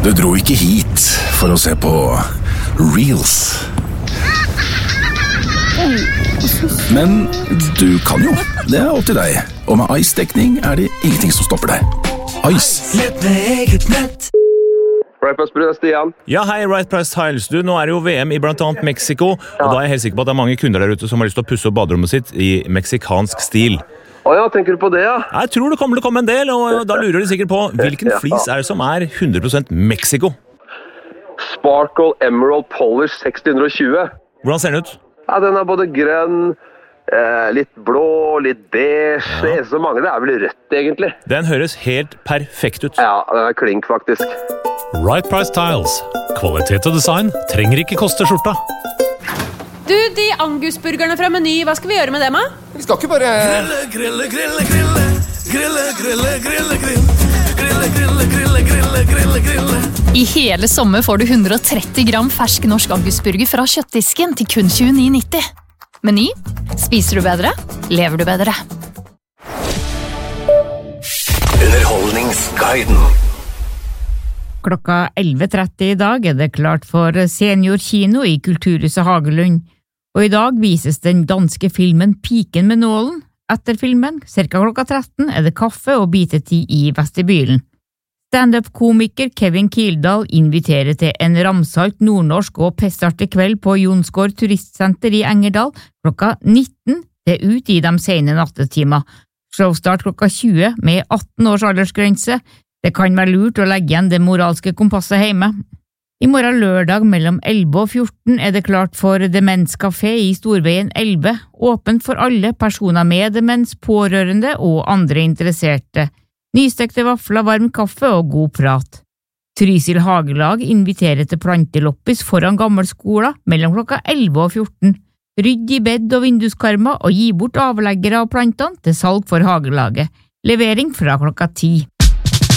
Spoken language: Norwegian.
Du dro ikke hit for å se på Reels. Men du kan jo. Det opp til deg. Og med Ice-dekning det ingenting som stopper deg. Ice. Lett med eget nett. Right Price Tiles, Stian. Ja, hei, Right Price Tiles. Du, nå det jo VM i blant annet Mexico, og da jeg helt sikker på at det mange kunder der ute som har lyst til å pusse opp baderommet sitt i meksikansk stil. Ja, tenker du på det, ja? Jeg tror det kommer til å komme en del, og da lurer de sikkert på hvilken flis det som 100% Mexico. Sparkle Emerald Polish 620. Hvordan ser den ut? Ja, den både grønn, litt blå, litt beige. Det eneste som mangler vel rødt, egentlig. Den høres helt perfekt ut. Ja, den klink, faktisk. Right Price Tiles. Kvalitet og design trenger ikke koste skjorta. Du, de Angus-burgerne fra Meny, hva skal vi gjøre med dem, da? Vi skal ikke bare... I hele sommer får du 130 gram fersk norsk Angus-burger fra kjøttdisken til kun 29,90. Meny. Spiser du bedre? Lever du bedre? Underholdningsguiden. Klokka 11:30 i dag det klart for seniorkino i Kulturhuset Hagelund, og i dag vises den danske filmen Piken med nålen. Etter filmen, cirka klokka 13, det kaffe og bitetid i vestibylen. Stand-up-komiker Kevin Kildahl inviterer til en ramsalt nordnorsk og pestartig kveld på Jonsgård turistsenter i Engerdal klokka 19 til ut i de sene nattetimer. Showstart klokka 20 med 18 års aldersgrense. Det kan være lurt å legge igjen det moralske kompasset hjemme. I morgen lørdag mellom 11 og 14 det klart for Demenskafé i Storveien 11, åpent for alle personer med demens, pårørende og andre interesserte. Nystekte vafler, varm kaffe og god prat. Trysil Hagelag inviterer til planteloppis foran gammelskolen mellom klokka 11 og 14. Rydd i bed og vinduskarmer og gi bort avleggere av plantene til salg for hagelaget. Levering fra klokka 10.